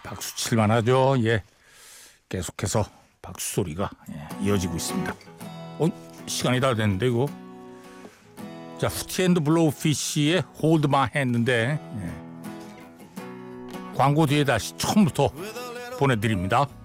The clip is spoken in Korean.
박수 칠만하죠. 예, 계속해서 박수 소리가 이어지고 있습니다. 시간이 다 됐는데 이거. 자, 후티앤드 블로우피쉬의 홀드 마 했는데 광고 뒤에 다시 처음부터 보내드립니다.